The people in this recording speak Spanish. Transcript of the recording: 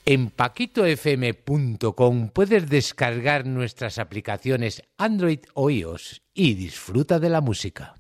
En paquitofm.com puedes descargar nuestras aplicaciones Android o iOS y disfruta de la música.